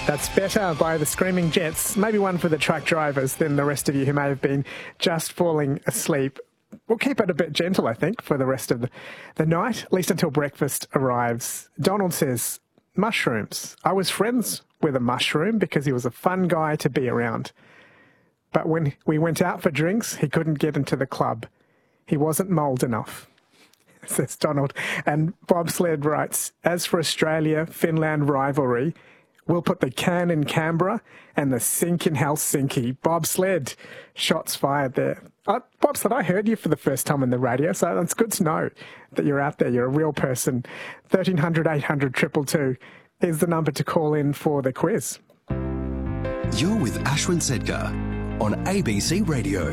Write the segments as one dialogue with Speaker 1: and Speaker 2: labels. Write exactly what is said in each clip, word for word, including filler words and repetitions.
Speaker 1: That's Better by the Screaming Jets. Maybe one for the truck drivers than the rest of you who may have been just falling asleep. We'll keep it a bit gentle, I think, for the rest of the, the night, at least until breakfast arrives. Donald says, mushrooms. I was friends with a mushroom because he was a fun guy to be around. But when we went out for drinks, he couldn't get into the club. He wasn't mould enough, says Donald. And Bob Sled writes, as for Australia-Finland rivalry, we'll put the can in Canberra and the sink in Helsinki. Bob Sled, shots fired there. Uh, Bob Sled, I heard you for the first time on the radio, so it's good to know that you're out there. You're a real person. thirteen hundred, eight hundred, two two two is the number to call in for the quiz.
Speaker 2: You're with Ashwin Sedkar on A B C Radio.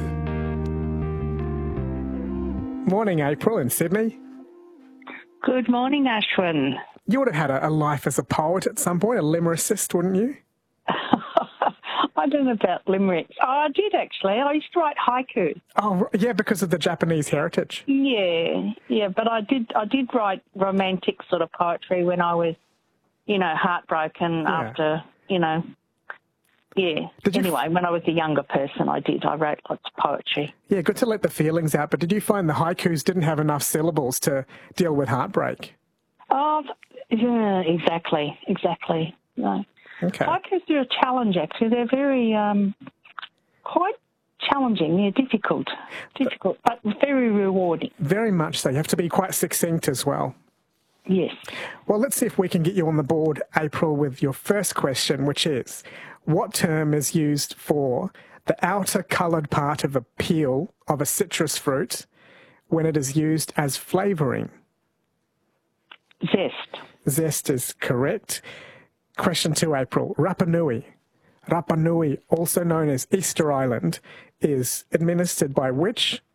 Speaker 1: Morning, April in Sydney.
Speaker 3: Good morning, Ashwin.
Speaker 1: You would have had a, a life as a poet at some point, a lyricist, wouldn't you?
Speaker 3: I don't know about limericks. Oh, I did actually. I used to write haiku.
Speaker 1: Oh, yeah, because of the Japanese heritage.
Speaker 3: Yeah, yeah, but I did. I did write romantic sort of poetry when I was, you know, heartbroken
Speaker 1: Yeah.
Speaker 3: after, you know. Yeah.
Speaker 1: Did you
Speaker 3: anyway, when I was a younger person, I did. I wrote lots of poetry.
Speaker 1: Yeah, good to let the feelings out. But did you find the haikus didn't have enough syllables to deal with heartbreak?
Speaker 3: Oh, yeah, exactly, exactly. No.
Speaker 1: Okay.
Speaker 3: Haikus are a challenge, actually. They're very, um, quite challenging. They're difficult, difficult, but very rewarding.
Speaker 1: Very much so. You have to be quite succinct as well.
Speaker 3: Yes.
Speaker 1: Well, let's see if we can get you on the board, April, with your first question, which is, what term is used for the outer coloured part of a peel of a citrus fruit when it is used as flavouring?
Speaker 3: Zest.
Speaker 1: Zest is correct. Question two, April. Rapa Nui. Rapa Nui, also known as Easter Island, is administered by which